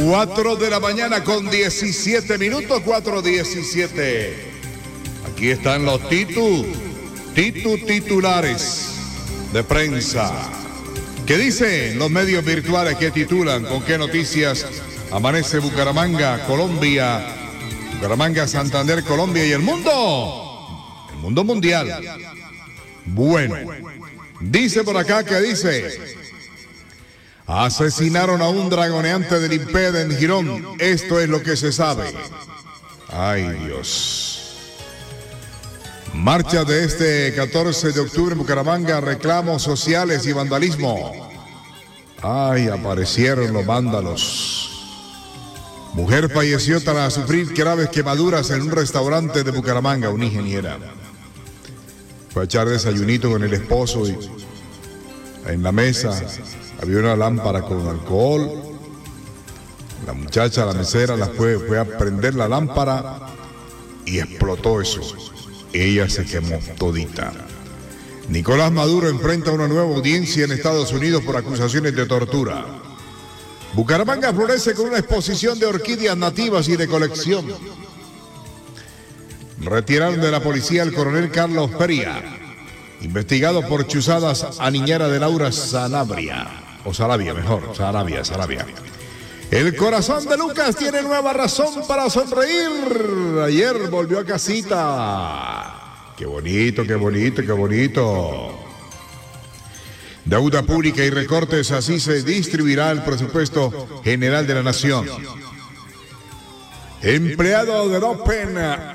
4 de la mañana con 17 minutos, 4:17. Aquí están los titulares de prensa. ¿Qué dicen los medios virtuales que titulan? ¿Con qué noticias amanece Bucaramanga, Colombia? Bucaramanga, Santander, Colombia y el mundo. El mundo mundial. Bueno, dice por acá que dice: asesinaron a un dragoneante del IMPED en Girón. Esto es lo que se sabe. Ay, Dios. Marcha de este 14 de octubre en Bucaramanga, reclamos sociales y vandalismo. Ay, aparecieron los vándalos. Mujer falleció tras sufrir graves quemaduras en un restaurante de Bucaramanga, una ingeniera. Fue a echar desayunito con el esposo y en la mesa había una lámpara con alcohol. La muchacha, la mesera, fue a prender la lámpara y explotó eso. Ella se quemó todita. Nicolás Maduro enfrenta una nueva audiencia en Estados Unidos por acusaciones de tortura. Bucaramanga florece con una exposición de orquídeas nativas y de colección. Retiraron de la policía al coronel Carlos Peria, investigado por chuzadas a niñera de Laura Sanabria. O Sarabia, mejor, Sarabia. El corazón de Lucas tiene nueva razón para sonreír. Ayer volvió a casita. Qué bonito. Deuda pública y recortes, así se distribuirá el presupuesto general de la nación. Empleado del Open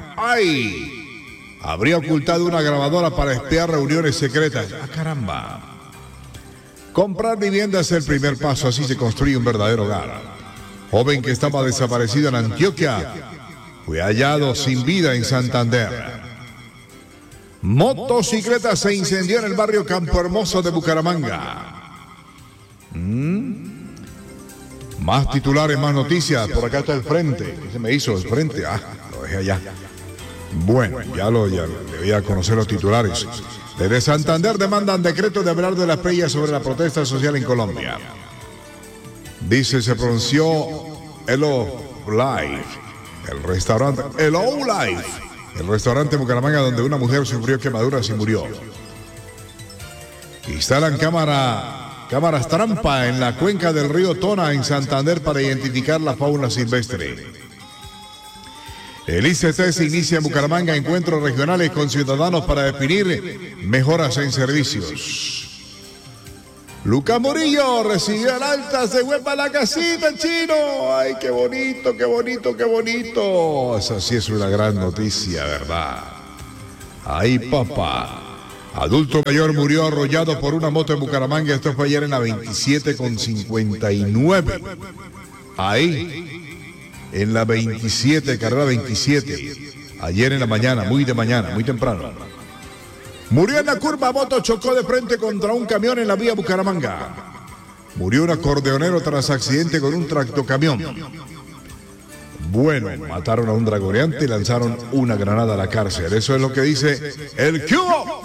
habría ocultado una grabadora para espiar reuniones secretas. ¡Ah, caramba! Comprar vivienda es el primer paso, así se construye un verdadero hogar. Joven que estaba desaparecido en Antioquia fue hallado sin vida en Santander. Motocicleta se incendió en el barrio Campo Hermoso de Bucaramanga. Más titulares, más noticias. Por acá está el frente. ¿Qué se me hizo el frente? Lo dejé allá. Bueno, ya le voy a conocer los titulares. Desde Santander demandan decreto de hablar de las playas sobre la protesta social en Colombia. Dice, se pronunció Hello Life, el restaurante Hello Life, el restaurante Bucaramanga donde una mujer sufrió quemaduras y murió. Instalan cámaras trampa en la cuenca del río Tona en Santander para identificar la fauna silvestre. El ICT se inicia en Bucaramanga encuentros regionales con ciudadanos para definir mejoras en servicios. Lucas Murillo recibió el alta, se fue para la casita, chino. Ay, qué bonito. Esa sí es una gran noticia, ¿verdad? Ay, papá. Adulto mayor murió arrollado por una moto en Bucaramanga. Esto fue ayer en la 27:59. Ahí, en la 27, carrera 27. Ayer en la mañana, muy temprano. Murió en la curva, moto chocó de frente contra un camión en la vía Bucaramanga. Murió un acordeonero tras accidente con un tractocamión. Bueno, mataron a un dragoneante y lanzaron una granada a la cárcel. Eso es lo que dice el Cubo.